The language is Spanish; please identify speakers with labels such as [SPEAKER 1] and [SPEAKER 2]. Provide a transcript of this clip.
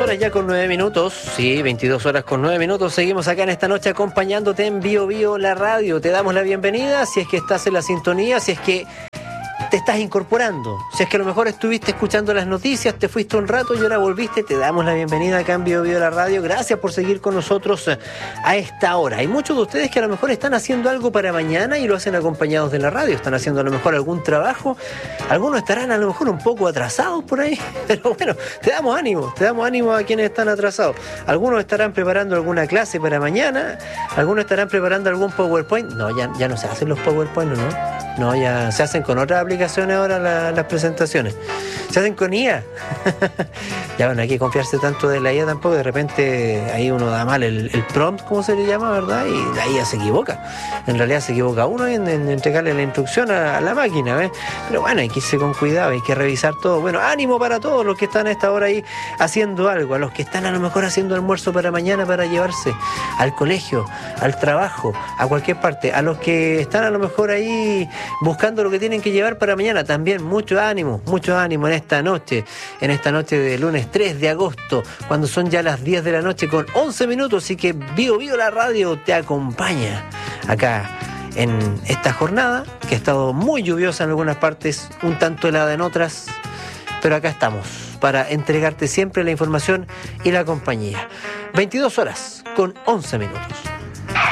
[SPEAKER 1] horas ya con 9 minutos, sí, 22 horas con 9 minutos, seguimos acá en esta noche acompañándote en Bio Bio la radio. Te damos la bienvenida, si es que estás en la sintonía, si es que te estás incorporando, si es que a lo mejor estuviste escuchando las noticias, te fuiste un rato y ahora volviste, te damos la bienvenida acá en Bio Bio la radio. Gracias por seguir con nosotros a esta hora. Hay muchos de ustedes que a lo mejor están haciendo algo para mañana y lo hacen acompañados de la radio, están haciendo a lo mejor algún trabajo, algunos estarán a lo mejor un poco atrasados por ahí, pero bueno, te damos ánimo a quienes están atrasados. Algunos estarán preparando alguna clase para mañana, algunos estarán preparando algún PowerPoint. No, ya no se hacen los PowerPoint, ¿no? No, ya se hacen con otras aplicaciones ahora las presentaciones. Se hacen con IA. Ya bueno, hay que confiarse tanto de la IA tampoco. De repente ahí uno da mal el prompt, como se le llama, ¿verdad? Y la IA se equivoca. En realidad se equivoca uno en entregarle la instrucción a la máquina, ¿ves? Pero bueno, hay que irse con cuidado, hay que revisar todo. Bueno, ánimo para todos los que están a esta hora ahí haciendo algo. A los que están a lo mejor haciendo almuerzo para mañana para llevarse al colegio, al trabajo, a cualquier parte. A los que están a lo mejor ahí buscando lo que tienen que llevar para mañana, también mucho ánimo en esta noche de lunes 3 de agosto, cuando son ya las 10 de la noche con 11 minutos, y que Bio Bio la radio te acompaña acá en esta jornada, que ha estado muy lluviosa en algunas partes, un tanto helada en otras, pero acá estamos para entregarte siempre la información y la compañía. 22 horas con 11 minutos.